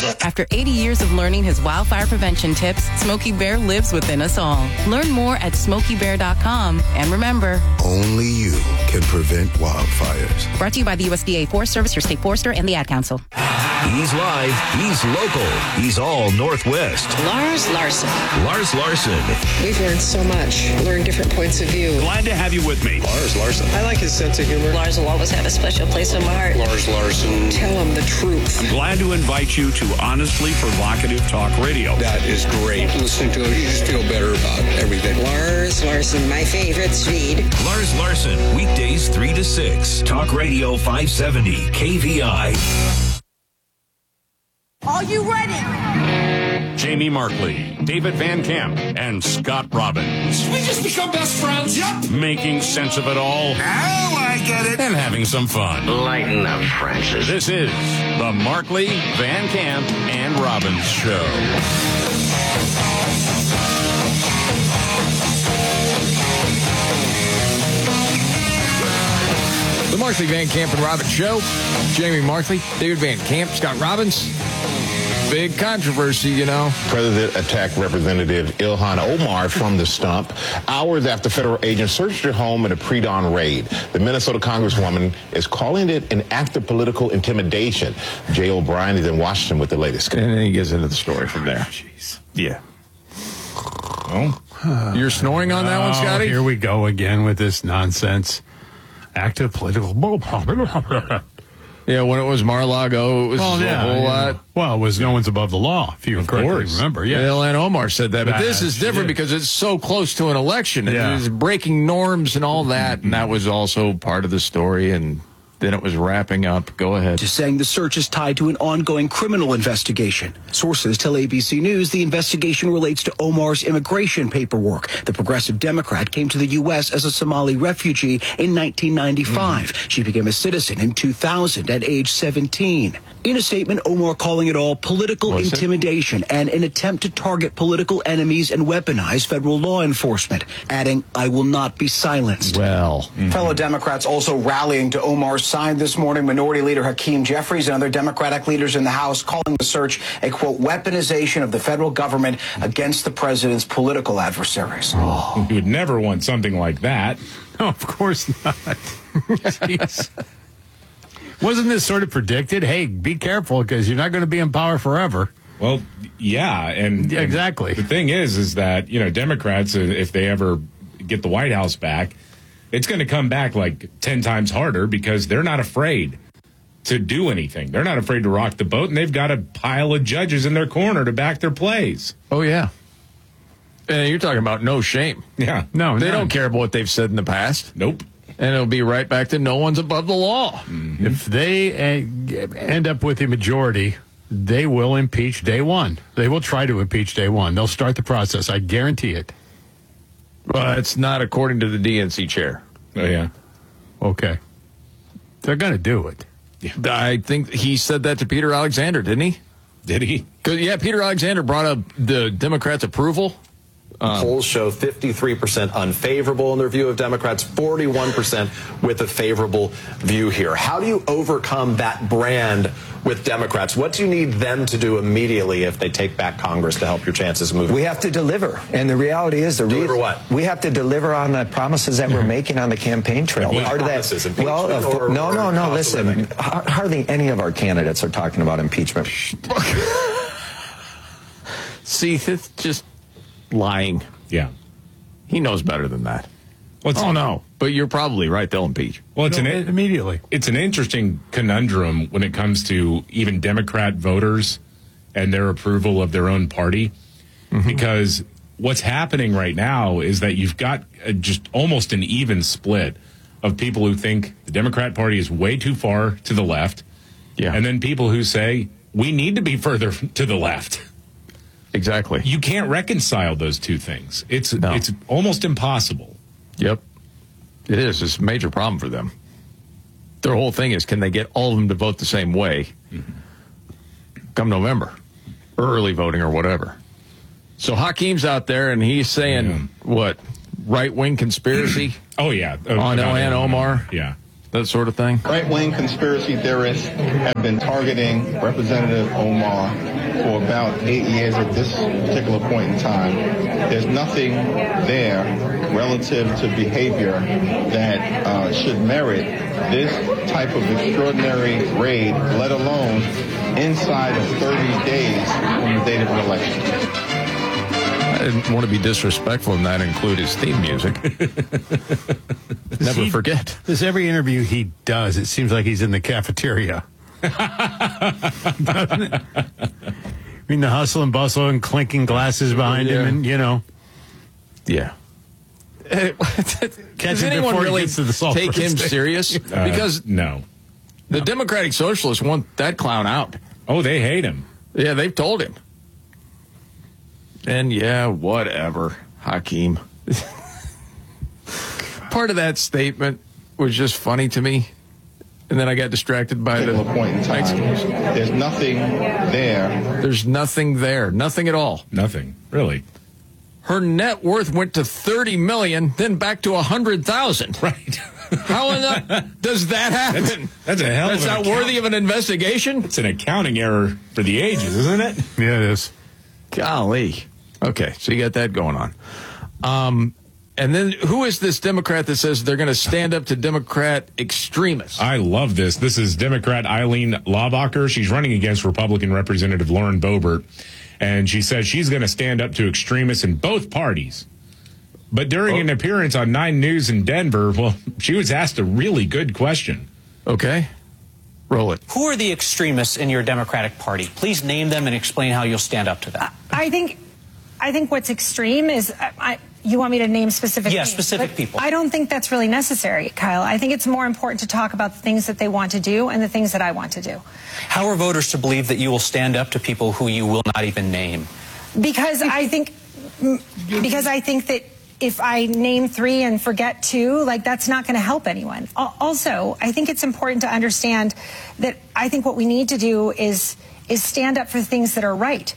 After 80 years of learning his wildfire prevention tips, Smokey Bear lives within us all. Learn more at SmokeyBear.com. And remember, only you can prevent wildfires. Brought to you by the USDA Forest Service, your state forester, and the Ad Council. He's live. He's local. He's all Northwest. Lars Larson. Lars Larson. We've learned so much. Learned different points of view. Glad to have you with me. Lars Larson. I like his sense of humor. Lars will always have a special place in my heart. Lars Larson. Tell him the truth. I'm glad to invite you to Honestly Provocative Talk Radio. That is great. Listening to it, you just feel better about everything. Lars Larson, my favorite Swede. Lars Larson, weekdays 3 to 6. Talk Radio 570, KVI. Are you ready? Jamie Markley, David Van Camp, and Scott Robbins. We just become best friends. Yep. Making sense of it all. Now I get it. And having some fun. Lighten up, Francis. This is the Markley, Van Camp, and Robbins Show. The Markley, Van Camp, and Robbins Show. Jamie Markley, David Van Camp, Scott Robbins. Big controversy, you know. President attacked Representative Ilhan Omar from the stump hours after federal agents searched her home in a pre-dawn raid. The Minnesota Congresswoman is calling it an act of political intimidation. Jay O'Brien is in Washington with the latest. And then he gets into the story from there. Jeez. Yeah. Oh, you're snoring on that one, Scotty? Here we go again with this nonsense. Act of political... Yeah, when it was Mar-a-Lago, it was a whole lot. Well, it was no one's above the law, if you correctly remember. Yeah, Ilhan Omar said that. But this is different because it's so close to an election. Yeah. It's breaking norms and all that. And that was also part of the story. And then it was wrapping up. Go ahead. Just saying the search is tied to an ongoing criminal investigation. Sources tell ABC News the investigation relates to Omar's immigration paperwork. The progressive Democrat came to the U.S. as a Somali refugee in 1995. She became a citizen in 2000 at age 17. In a statement, Omar calling it all political intimidation and an attempt to target political enemies and weaponize federal law enforcement, adding, "I will not be silenced." Well. Fellow Democrats also rallying to Omar's side this morning. Minority Leader Hakeem Jeffries and other Democratic leaders in the House calling the search a, quote, weaponization of the federal government against the president's political adversaries. Oh. You would never want something like that. No, of course not. Jeez. Wasn't this sort of predicted? Hey, be careful because you're not going to be in power forever. Well, yeah, and exactly. The thing is that, you know, Democrats, if they ever get the White House back, it's going to come back like 10 times harder because they're not afraid to do anything. They're not afraid to rock the boat, and they've got a pile of judges in their corner to back their plays. Oh, yeah. And you're talking about no shame. Yeah. No, they don't care about what they've said in the past. Nope. And it'll be right back to no one's above the law. Mm-hmm. If they end up with a majority, they will impeach day one. They will try to impeach day one. They'll start the process. I guarantee it. Well, it's not according to the DNC chair. Oh, yeah. Okay. They're going to do it. Yeah. I think he said that to Peter Alexander, didn't he? Did he? Yeah, Peter Alexander brought up the Democrats' approval. Polls show 53% unfavorable in their view of Democrats, 41% with a favorable view here. How do you overcome that brand with Democrats? What do you need them to do immediately if they take back Congress to help your chances move? We have to deliver. And the reality is, deliver what? We have to deliver on the promises that we're making on the campaign trail. Part of that, no. Listen, hardly any of our candidates are talking about impeachment. See, it's just lying. Yeah. He knows better than that. Well, no. But you're probably right. They'll impeach. Well, immediately. It's an interesting conundrum when it comes to even Democrat voters and their approval of their own party. Mm-hmm. Because what's happening right now is that you've got just almost an even split of people who think the Democrat Party is way too far to the left. Yeah. And then people who say we need to be further to the left. Exactly. You can't reconcile those two things. It's almost impossible. Yep. It is. It's a major problem for them. Their whole thing is, can they get all of them to vote the same way come November? Early voting or whatever. So Hakeem's out there, and he's saying, what, right-wing conspiracy? Oh, yeah. On Ilhan Omar? Yeah. that sort of thing? Right-wing conspiracy theorists have been targeting Representative Omar for about 8 years at this particular point in time. There's nothing there relative to behavior that should merit this type of extraordinary raid, let alone inside of 30 days from the date of an election. I didn't want to be disrespectful and not include his theme music. Never forget. This every interview he does, it seems like he's in the cafeteria. Doesn't it? I mean, the hustle and bustle and clinking glasses behind him, and Yeah. Does him anyone before he really gets to the sulfur take him station. serious? Because no. The Democratic Socialists want that clown out. Oh, they hate him. Yeah, they've told him. And yeah, whatever, Hakeem. Part of that statement was just funny to me. And then I got distracted by the point in time. There's nothing there. There's nothing there. Nothing at all. Nothing. Really. Her net worth went to $30 million, then back to $100,000. Right. How does that happen? That's a hell of That's not worthy of an investigation? It's an accounting error for the ages, isn't it? Yeah, it is. Golly. Okay, so you got that going on. And then who is this Democrat that says they're going to stand up to Democrat extremists? I love this. This is Democrat Eileen Laubacher. She's running against Republican Representative Lauren Boebert. And she says she's going to stand up to extremists in both parties. But during an appearance on 9 News in Denver, well, she was asked a really good question. Okay. Roll it. Who are the extremists in your Democratic Party? Please name them and explain how you'll stand up to them. I think what's extreme is you want me to name specific names, specific people. I don't think that's really necessary, Kyle. I think it's more important to talk about the things that they want to do and the things that I want to do. How are voters to believe that you will stand up to people who you will not even name? Because I think that if I name 3 and forget 2, that's not going to help anyone. Also, I think it's important to understand that I think what we need to do is stand up for things that are right.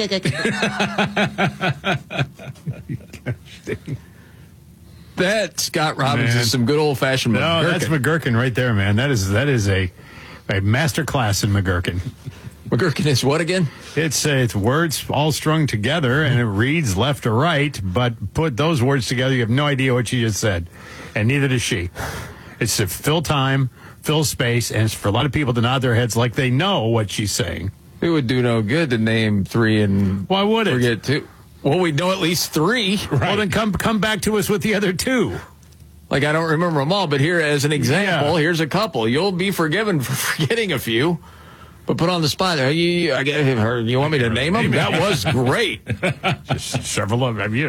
That, Scott Robbins, is some good old-fashioned McGurkin. No, that's McGurkin right there, man. That is a master class in McGurkin. McGurkin is what again? It's words all strung together, and it reads left to right, but put those words together, you have no idea what you just said, and neither does she. It's to fill time, fill space, and it's for a lot of people to nod their heads like they know what she's saying. It would do no good to name 3 and why would it? Forget 2. Well, we know at least 3. Right. Well, then come back to us with the other 2. Like, I don't remember them all, but here as an example, here's a couple. You'll be forgiven for forgetting a few, but put on the spot. You want me to name them? That was great. Just several of them,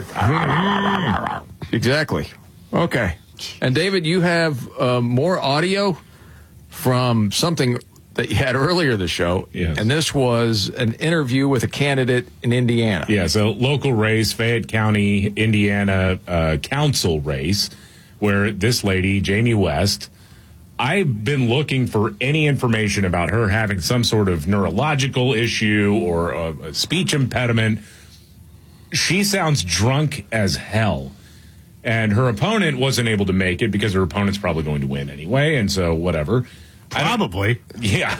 Exactly. Okay. And David, you have more audio from something that you had earlier this show. Yes. And this was an interview with a candidate in Indiana. Yeah, so local race, Fayette County, Indiana council race, where this lady, Jamie West, I've been looking for any information about her having some sort of neurological issue or a speech impediment. She sounds drunk as hell. And her opponent wasn't able to make it because her opponent's probably going to win anyway, and so whatever. Probably. Yeah.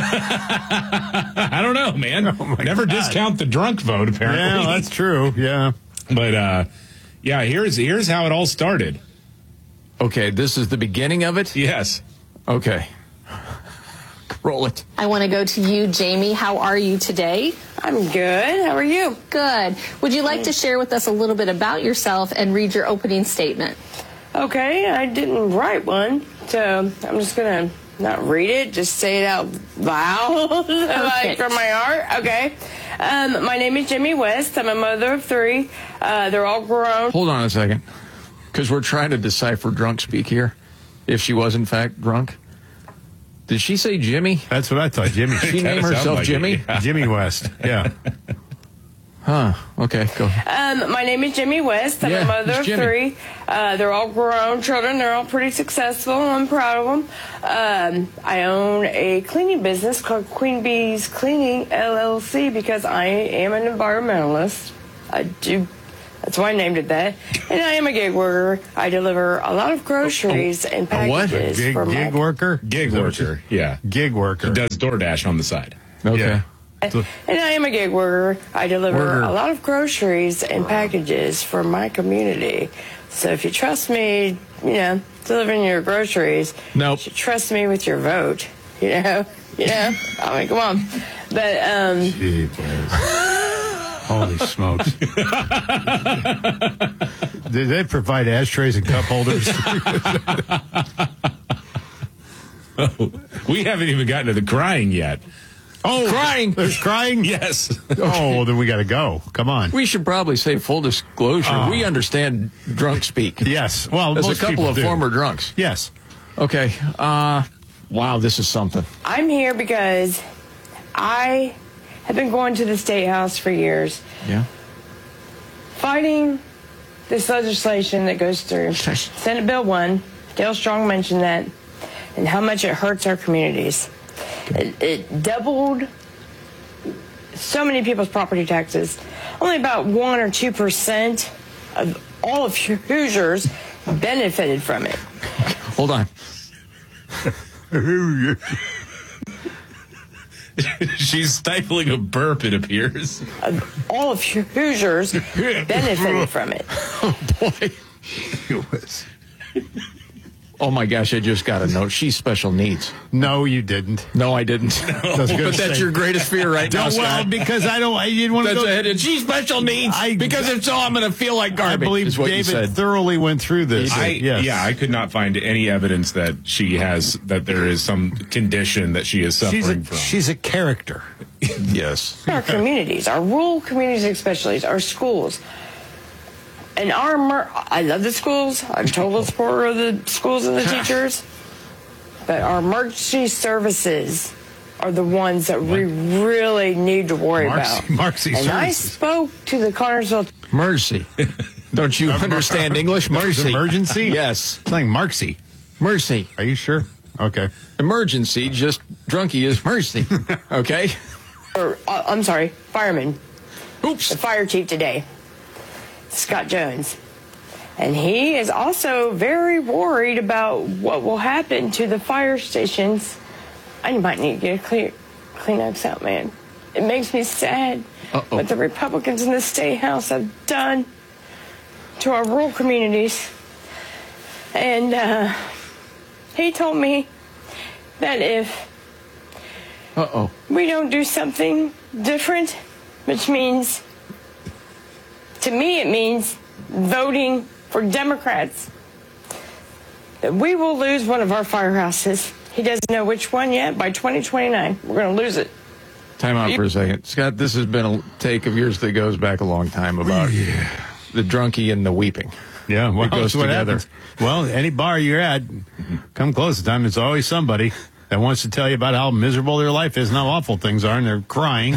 I don't know, man. Never discount the drunk vote, apparently. Yeah, that's true. Yeah. But, here's how it all started. Okay, this is the beginning of it? Yes. Okay. Roll it. I want to go to you, Jamie. How are you today? I'm good. How are you? Good. Would you like to share with us a little bit about yourself and read your opening statement? Okay, I didn't write one, so I'm just going to not read it, just say it out loud, like from my heart. Okay. My name is Jamie West. I'm a mother of 3. They're all grown. Hold on a second, because we're trying to decipher drunk speak here. If she was, in fact, drunk. Did she say Jimmy? That's what I thought, Jimmy. She named herself Jimmy? Yeah. Jimmy West, yeah. Huh, okay, go ahead. My name is Jamie West. I'm a mother of 3. They're all grown children. They're all pretty successful. I'm proud of them. I own a cleaning business called Queen Bee's Cleaning, LLC, because I am an environmentalist. I do That's why I named it that. And I am a gig worker. I deliver a lot of groceries and packages. Gig worker? Gig worker, yeah. Gig worker. He does DoorDash on the side. Okay. Yeah. And I am a gig worker. I deliver a lot of groceries and packages for my community. So if you trust me, delivering your groceries, you should trust me with your vote. I mean, come on. But holy smokes! Did they provide ashtrays and cup holders? We haven't even gotten to the crying yet. Oh, crying! There's crying? Yes. Oh, then we got to go. Come on. We should probably say full disclosure. We understand drunk speak. Yes. Well, there's a most couple people of do. former drunks. Yes. Okay. Wow, this is something. I'm here because I have been going to the State House for years. Yeah. Fighting this legislation that goes through. Senate Bill 1, Dale Strong mentioned that, and how much it hurts our communities. It doubled so many people's property taxes. Only about 1 or 2% of all of Hoosiers benefited from it. Hold on. She's stifling a burp, it appears. All of Hoosiers benefited from it. Oh, boy. Oh, my gosh, I just got a note. She's special needs. No, you didn't. No, I didn't. But that's your greatest fear right now, Scott. Well, because I didn't want to go. And she's special needs. Because if so, I'm going to feel like garbage. I believe David thoroughly went through this. Yeah, I could not find any evidence that that there is some condition that she is suffering from. She's a character. Yes. Our communities, our rural communities especially, our schools. And I love the schools. I'm a total supporter of the schools and the teachers. But our emergency services are the ones that we really need to worry about. Emergency and I services. spoke to the Connersville. Mercy. Don't you understand English? Mercy. Emergency? Yes. It's like Marksy. Mercy. Are you sure? Okay. Emergency, just drunky is mercy. Okay? I'm sorry, fireman. Oops. The fire chief today, Scott Jones. And he is also very worried about what will happen to the fire stations. I might need to get a Kleenex out, man. It makes me sad what the Republicans in the State House have done to our rural communities. And he told me that if we don't do something different, which means, to me it means voting for Democrats, that we will lose one of our firehouses. He doesn't know which one yet. By 2029, we're going to lose it. Time out for a second. Scott, this has been a take of yours that goes back a long time about the drunkie and the weeping. Yeah, well, it goes that's what together. happens. Well, any bar you're at, come close to time, there's always somebody that wants to tell you about how miserable their life is and how awful things are, and they're crying.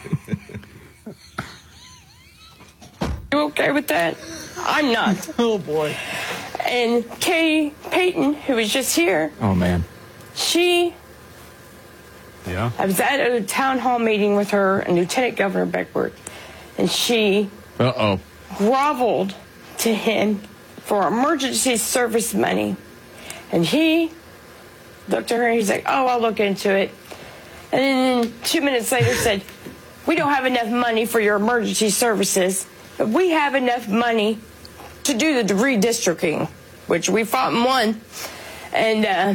You okay with that? I'm not. Oh, boy. And Katie Payton, who was just here, Oh, man. I was at a town hall meeting with her and Lieutenant Governor Beckworth, and she groveled to him for emergency service money. And he looked at her and he's like, oh, I'll look into it. And then 2 minutes later said, we don't have enough money for your emergency services, but we have enough money to do the redistricting, which we fought and won. And,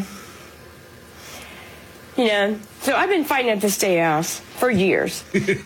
so I've been fighting at the State House for years.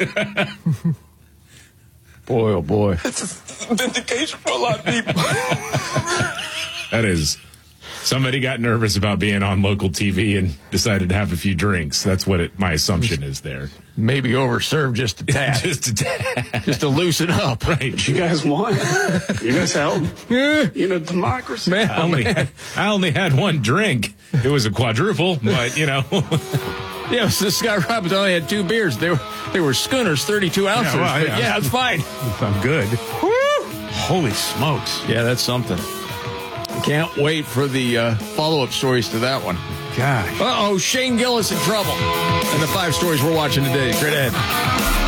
Boy, oh, boy. It's a vindication for a lot of people. That is, somebody got nervous about being on local TV and decided to have a few drinks. That's what my assumption is there. Maybe overserved just a tad. Just a tad. Just to loosen up. Right. You guys won. You guys helped. Democracy. Man, I only had one drink. It was a quadruple, but, Yeah, so Scott Robbins only had 2 beers. They were schooners, 32 ounces. Yeah, it's fine. I'm good. Woo! Holy smokes. Yeah, that's something. Can't wait for the follow-up stories to that one. Gosh. Shane Gillis in trouble. And the 5 stories we're watching today. Straight ahead.